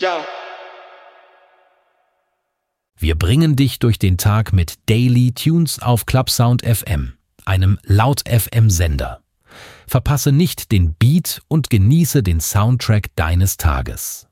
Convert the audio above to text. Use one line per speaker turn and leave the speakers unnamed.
Ja.
Wir bringen dich durch den Tag mit Daily Tunes auf Clubsound FM, einem Laut-FM-Sender. Verpasse nicht den Beat und genieße den Soundtrack deines Tages.